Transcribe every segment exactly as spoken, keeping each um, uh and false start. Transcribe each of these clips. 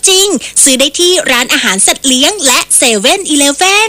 จริงซื้อได้ที่ร้านอาหารสัตว์เลี้ยงและเซเว่นอีเลฟเว่น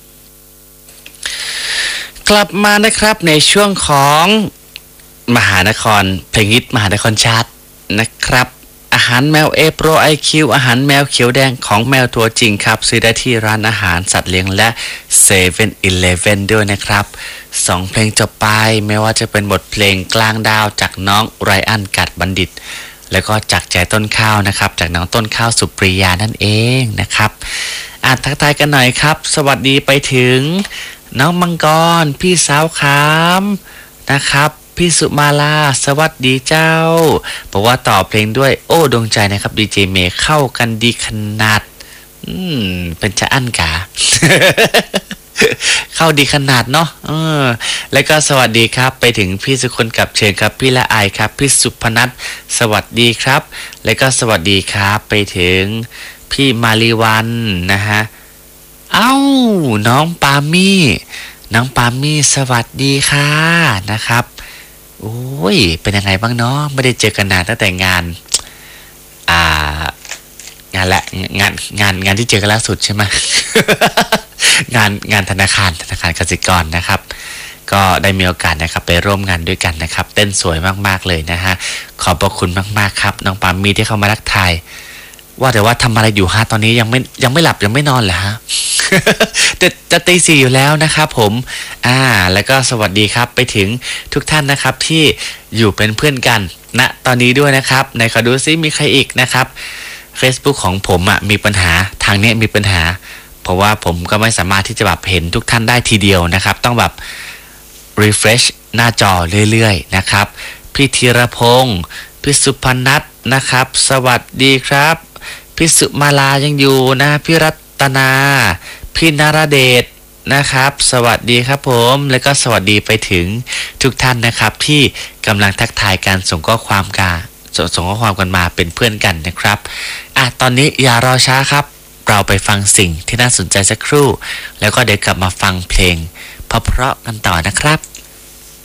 กลับมานะครับในช่วงของมหานครเพลงฮิตมหานครชาร์ตนะครับอาหารแมวเอโปรไอคิวอาหารแมวเขียวแดงของแมวตัวจริงครับซื้อได้ที่ร้านอาหารสัตว์เลี้ยงและเซเว่นอีเลฟเว่นด้วยนะครับสองเพลงจบไปไม่ว่าจะเป็นบทเพลงกลางดาวจากน้องไรอันกัดบัณฑิตแล้วก็จากใจต้นข้าวนะครับจากน้องต้นข้าวสุปริยานั่นเองนะครับอ่านทักทายกันหน่อยครับสวัสดีไปถึงน้องมังกรพี่สาวขามนะครับพี่สุมาลาสวัสดีเจ้าบอกว่าต่อเพลงด้วยโอ้ดวงใจนะครับดีเจเมย์เข้ากันดีขนาดอืมเป็นจะอั้นกา เข้าดีขนาดเนาะเออแล้วก็สวัสดีครับไปถึงพี่สุคนกับเชิญครับพี่ละอายครับพี่สุพนัทสวัสดีครับแล้วก็สวัสดีครับไปถึงพี่มาลีวันนะฮะเอ้าน้องปามี่น้องปามี่สวัสดีค่ะนะครับโอ้ยเป็นยังไงบ้างเนาะไม่ได้เจอกันนานตั้งแต่งานอ่างานละงานงานงานที่เจอกันล่าสุดใช่ไหม งานงานธนาคารธนาคารกสิกรนะครับก็ได้มีโอกาสนะครับไปร่วมงานด้วยกันนะครับเต้นสวยมากๆเลยนะฮะขอบพระคุณมากๆครับน้องปามี่ที่เข้ามาทักทายว่าแต่ว่าทำอะไรอยู่ฮะตอนนี้ยังไม่ยังไม่หลับยังไม่นอนเหรอฮะ จะจะตีสี่อยู่แล้วนะครับผมอ่าแล้วก็สวัสดีครับไปถึงทุกท่านนะครับที่อยู่เป็นเพื่อนกันณนะตอนนี้ด้วยนะครับในขอดูซิมีใครอีกนะครับ Facebook ของผมอ่ะมีปัญหาทางนี้มีปัญหาเพราะว่าผมก็ไม่สามารถที่จะแบบเห็นทุกท่านได้ทีเดียวนะครับต้องแบบ refresh หน้าจอเรื่อยๆนะครับพี่ธีรพงศ์พี่สุพนัทนะครับสวัสดีครับพี่สุมาลายังอยู่นะพี่รัตนาพี่นราเดชนะครับสวัสดีครับผมแล้วก็สวัสดีไปถึงทุกท่านนะครับที่กำลังทักทายการส่งข้อความกันส่งข้อความกันมาเป็นเพื่อนกันนะครับอ่ะตอนนี้อย่ารอช้าครับเราไปฟังสิ่งที่น่าสนใจสักครู่แล้วก็เดี๋ยวกลับมาฟังเพลงเพราะๆกันต่อนะครับ